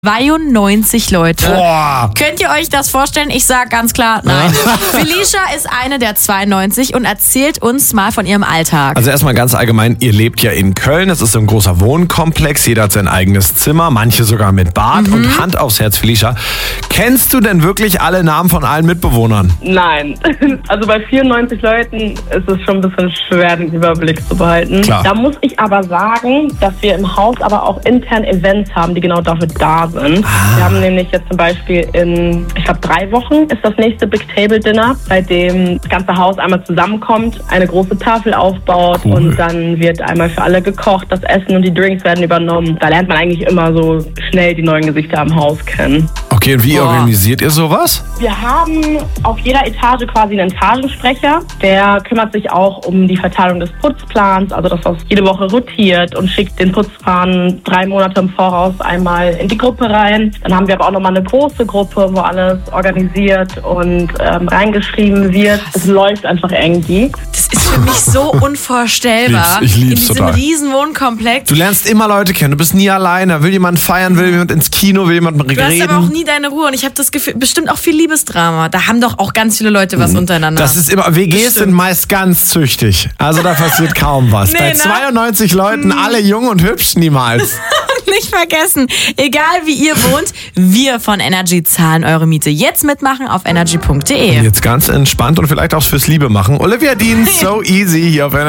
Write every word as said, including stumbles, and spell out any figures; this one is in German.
zweiundneunzig Leute. Boah. Könnt ihr euch das vorstellen? Ich sag ganz klar, nein. Felicia ist eine der zweiundneunzig und erzählt uns mal von ihrem Alltag. Also erstmal ganz allgemein, ihr lebt ja in Köln, es ist so ein großer Wohnkomplex, jeder hat sein eigenes Zimmer, manche sogar mit Bad mhm. und Hand aufs Herz, Felicia. Kennst du denn wirklich alle Namen von allen Mitbewohnern? Nein, also bei vierundneunzig Leuten ist es schon ein bisschen schwer, den Überblick zu behalten. Klar. Da muss ich aber sagen, dass wir im Haus aber auch intern Events haben, die genau dafür da sind. Ah. Wir haben nämlich jetzt zum Beispiel in, ich glaube, drei Wochen ist das nächste Big Table Dinner, bei dem das ganze Haus einmal zusammenkommt, eine große Tafel aufbaut cool. und dann wird einmal für alle gekocht, das Essen und die Drinks werden übernommen. Da lernt man eigentlich immer so schnell die neuen Gesichter am Haus kennen. Okay, und wie Boah. organisiert ihr sowas? Wir haben auf jeder Etage quasi einen Etagensprecher. Der kümmert sich auch um die Verteilung des Putzplans, also dass das jede Woche rotiert und schickt den Putzplan drei Monate im Voraus einmal in die Gruppe rein. Dann haben wir aber auch nochmal eine große Gruppe, wo alles organisiert und ähm, reingeschrieben wird. Es läuft einfach irgendwie. Das ist für mich so unvorstellbar. Ich lieb's, ich lieb's in diesem total. riesen Wohnkomplex. Du lernst immer Leute kennen, du bist nie alleine. Will jemand feiern, will jemand ins Kino, will jemand Du hast reden. aber auch nie deine Ruhe und ich habe das Gefühl, bestimmt auch viel Liebesdrama. Da haben doch auch ganz viele Leute was untereinander. Das ist immer, W Gs Bestimmt. sind meist ganz züchtig. Also da passiert kaum was. Nee, Bei ne? zweiundneunzig Leuten, alle jung und hübsch, niemals. Nicht vergessen, egal wie ihr wohnt, wir von Energy zahlen eure Miete. Jetzt mitmachen auf energy punkt de. Jetzt ganz entspannt und vielleicht auch fürs Liebe machen. Olivia Dean, So Easy hier auf Energy.